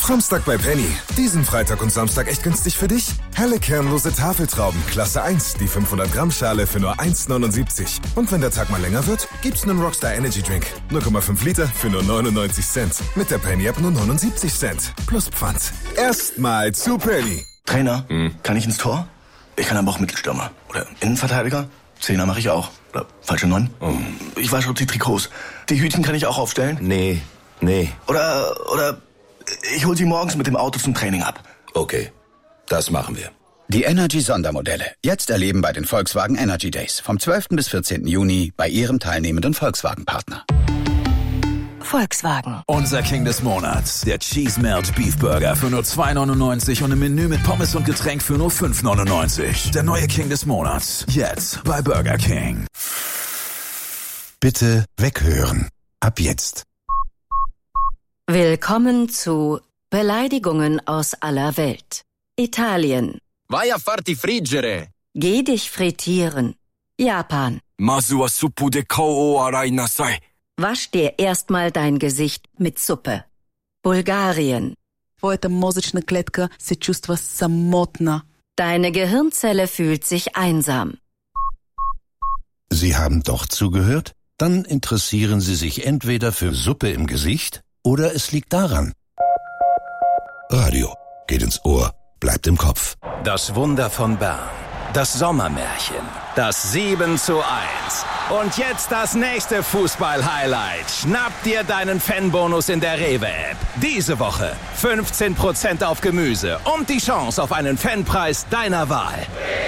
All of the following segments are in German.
Samstag bei Penny. Diesen Freitag und Samstag echt günstig für dich? Helle kernlose Tafeltrauben, Klasse 1, die 500 Gramm Schale für nur 1,79. Und wenn der Tag mal länger wird, gibt's einen Rockstar Energy Drink. 0,5 Liter für nur 99 Cent. Mit der Penny App nur 79 Cent. Plus Pfand. Erstmal zu Penny. Trainer, kann ich ins Tor? Ich kann aber auch Mittelstürmer. Oder Innenverteidiger. Zehner mache ich auch. Oder falsche 9. Ich wasche die Trikots. Die Hütchen kann ich auch aufstellen? Nee. Oder ich hol sie morgens mit dem Auto zum Training ab. Okay, das machen wir. Die Energy-Sondermodelle. Jetzt erleben bei den Volkswagen Energy Days. Vom 12. bis 14. Juni bei Ihrem teilnehmenden Volkswagen-Partner. Volkswagen. Unser King des Monats. Der Cheese Melt Beef Burger für nur 2,99 und ein Menü mit Pommes und Getränk für nur 5,99. Der neue King des Monats. Jetzt bei Burger King. Bitte weghören. Ab jetzt. Willkommen zu Beleidigungen aus aller Welt. Italien. Vai a farti friggere. Geh dich frittieren. Japan. Masu wa suppu de kao o arai nasai. Wasch dir erstmal dein Gesicht mit Suppe. Bulgarien. Твоята мозъчна клетка се чувства самотна. Deine Gehirnzelle fühlt sich einsam. Sie haben doch zugehört? Dann interessieren Sie sich entweder für Suppe im Gesicht oder es liegt daran. Radio geht ins Ohr, bleibt im Kopf. Das Wunder von Bern. Das Sommermärchen. Das 7:1. Und jetzt das nächste Fußball-Highlight. Schnapp dir deinen Fanbonus in der Rewe-App. Diese Woche 15% auf Gemüse und die Chance auf einen Fanpreis deiner Wahl.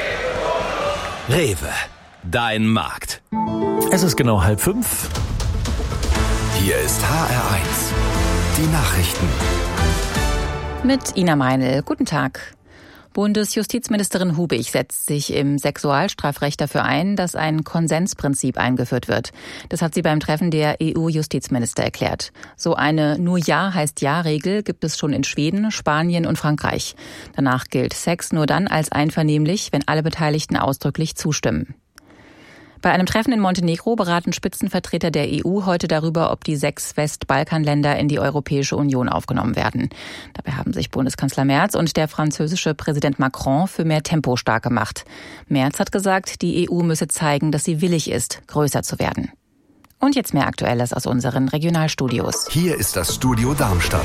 Rewe, dein Markt. Es ist genau 4:30. Hier ist HR1. Die Nachrichten. Mit Ina Meinl. Guten Tag. Bundesjustizministerin Hubig setzt sich im Sexualstrafrecht dafür ein, dass ein Konsensprinzip eingeführt wird. Das hat sie beim Treffen der EU-Justizminister erklärt. So eine Nur Ja heißt Ja-Regel gibt es schon in Schweden, Spanien und Frankreich. Danach gilt Sex nur dann als einvernehmlich, wenn alle Beteiligten ausdrücklich zustimmen. Bei einem Treffen in Montenegro beraten Spitzenvertreter der EU heute darüber, ob die 6 Westbalkanländer in die Europäische Union aufgenommen werden. Dabei haben sich Bundeskanzler Merz und der französische Präsident Macron für mehr Tempo stark gemacht. Merz hat gesagt, die EU müsse zeigen, dass sie willig ist, größer zu werden. Und jetzt mehr Aktuelles aus unseren Regionalstudios. Hier ist das Studio Darmstadt.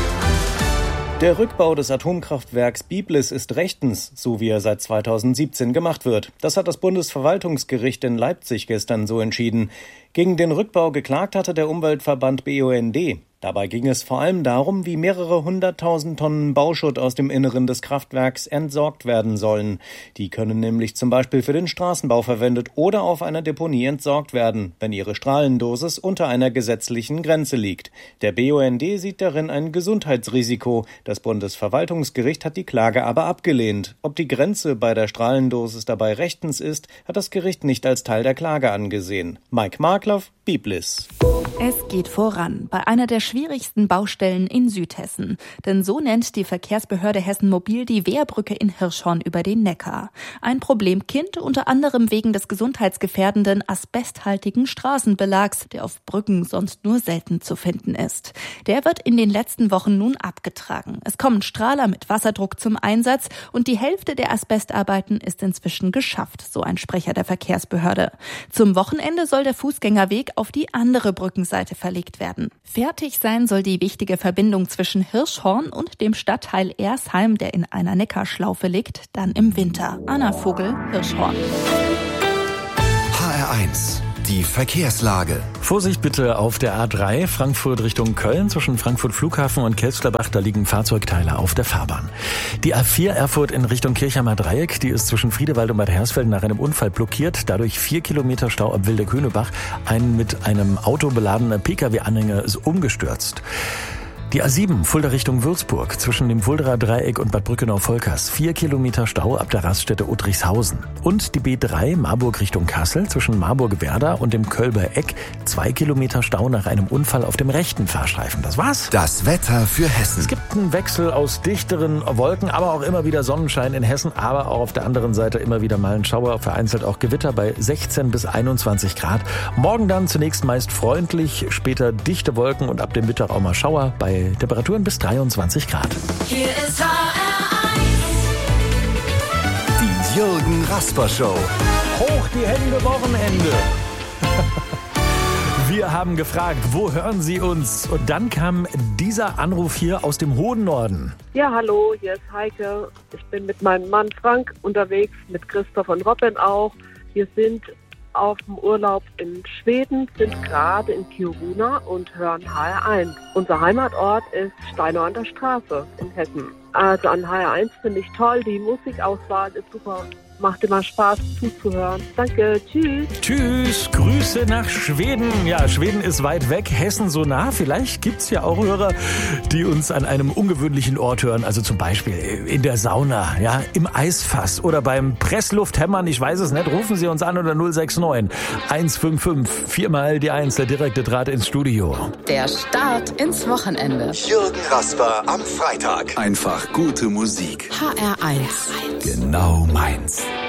Der Rückbau des Atomkraftwerks Biblis ist rechtens, so wie er seit 2017 gemacht wird. Das hat das Bundesverwaltungsgericht in Leipzig gestern so entschieden. Gegen den Rückbau geklagt hatte der Umweltverband BUND. Dabei ging es vor allem darum, wie mehrere 100.000 Tonnen Bauschutt aus dem Inneren des Kraftwerks entsorgt werden sollen. Die können nämlich zum Beispiel für den Straßenbau verwendet oder auf einer Deponie entsorgt werden, wenn ihre Strahlendosis unter einer gesetzlichen Grenze liegt. Der BUND sieht darin ein Gesundheitsrisiko. Das Bundesverwaltungsgericht hat die Klage aber abgelehnt. Ob die Grenze bei der Strahlendosis dabei rechtens ist, hat das Gericht nicht als Teil der Klage angesehen. Mike Markloff, Biblis. Es geht voran bei einer der schwierigsten Baustellen in Südhessen. Denn so nennt die Verkehrsbehörde Hessen Mobil die Wehrbrücke in Hirschhorn über den Neckar. Ein Problemkind, unter anderem wegen des gesundheitsgefährdenden asbesthaltigen Straßenbelags, der auf Brücken sonst nur selten zu finden ist. Der wird in den letzten Wochen nun abgetragen. Es kommen Strahler mit Wasserdruck zum Einsatz und die Hälfte der Asbestarbeiten ist inzwischen geschafft, so ein Sprecher der Verkehrsbehörde. Zum Wochenende soll der Fußgängerweg auf die andere Brückenseite verlegt werden. Fertig sein soll die wichtige Verbindung zwischen Hirschhorn und dem Stadtteil Ersheim, der in einer Neckarschlaufe liegt, dann im Winter. Anna Vogel, Hirschhorn. HR1. Die Verkehrslage. Vorsicht bitte auf der A3 Frankfurt Richtung Köln zwischen Frankfurt Flughafen und Kelsterbach. Da liegen Fahrzeugteile auf der Fahrbahn. Die A4 Erfurt in Richtung Kirchheimer Dreieck, die ist zwischen Friedewald und Bad Hersfeld nach einem Unfall blockiert. Dadurch 4 Kilometer Stau ab Wildeck-Höhnebach. Ein mit einem Auto beladener Pkw-Anhänger ist umgestürzt. Die A7 Fulda Richtung Würzburg zwischen dem Fuldaer Dreieck und Bad Brückenau-Volkers 4 Kilometer Stau ab der Raststätte Uttrichshausen. Und die B3 Marburg Richtung Kassel zwischen Marburg-Werder und dem Kölber Eck 2 Kilometer Stau nach einem Unfall auf dem rechten Fahrstreifen. Das war's. Das Wetter für Hessen. Es gibt einen Wechsel aus dichteren Wolken, aber auch immer wieder Sonnenschein in Hessen, aber auch auf der anderen Seite immer wieder mal ein Schauer, vereinzelt auch Gewitter bei 16 bis 21 Grad. Morgen dann zunächst meist freundlich, später dichte Wolken und ab dem Mittag auch mal Schauer bei bei Temperaturen bis 23 Grad. Hier ist HR1. Die Jürgen Rasper Show. Hoch die Hände, Wochenende. Wir haben gefragt, wo hören Sie uns? Und dann kam dieser Anruf hier aus dem hohen Norden. Ja, hallo, hier ist Heike. Ich bin mit meinem Mann Frank unterwegs, mit Christoph und Robin auch. Wir sind auf dem Urlaub in Schweden, sind gerade in Kiruna und hören HR1. Unser Heimatort ist Steinau an der Straße in Hessen. Also an HR1 finde ich toll, die Musikauswahl ist super. Macht immer Spaß zuzuhören. Danke, tschüss. Tschüss, Grüße nach Schweden. Ja, Schweden ist weit weg, Hessen so nah. Vielleicht gibt's ja auch Hörer, die uns an einem ungewöhnlichen Ort hören. Also zum Beispiel in der Sauna, ja, im Eisfass oder beim Presslufthämmern. Ich weiß es nicht. Rufen Sie uns an unter 069 155 4 die 1, der direkte Draht ins Studio. Der Start ins Wochenende. Jürgen Rasper am Freitag. Einfach gute Musik. HR1. Genau meins.